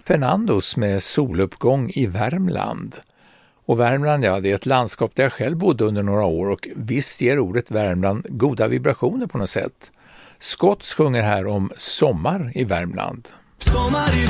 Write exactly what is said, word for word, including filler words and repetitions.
Fernandos med Soluppgång i Värmland. Och Värmland, ja, det är ett landskap där jag själv bodde under några år och visst ger ordet Värmland goda vibrationer på något sätt. Scotts sjunger här om sommar i Värmland. Sommar i